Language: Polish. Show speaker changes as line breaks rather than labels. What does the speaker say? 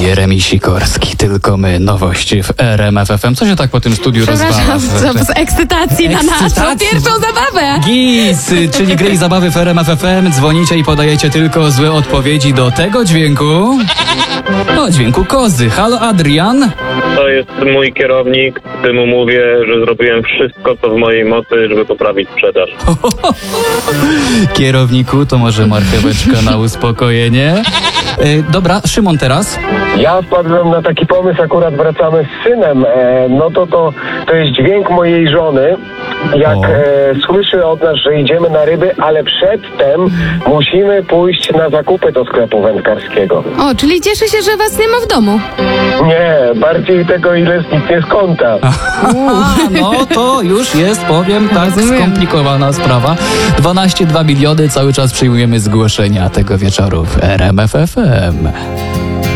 Jeremi Sikorski, tylko my, nowości w RMF FM. Co się tak po tym studiu rozwala?
Przepraszam, z ekscytacji na naszą
Ekscytacji.
pierwszą zabawę.
GIS, czyli gry i zabawy w RMF FM. Dzwonicie i podajecie tylko złe odpowiedzi do tego dźwięku. O, dźwięku kozy. Halo, Adrian?
To jest mój kierownik, któremu mówię, że zrobiłem wszystko, co w mojej mocy, żeby poprawić sprzedaż.
Kierowniku, to może marcheweczka na uspokojenie. Dobra, Szymon teraz.
Ja wpadłem na taki pomysł, akurat wracamy z synem, to jest dźwięk mojej żony, jak słyszy od nas, że idziemy na ryby, ale przedtem musimy pójść na zakupy do sklepu wędkarskiego.
O, czyli cieszy się, że was nie ma w domu.
Nie, bardziej tego, ile zniknie z konta.
No to już jest, powiem tak,
Rozumiem.
skomplikowana sprawa. 12,2 miliony, cały czas przyjmujemy zgłoszenia tego wieczoru w RMF FM.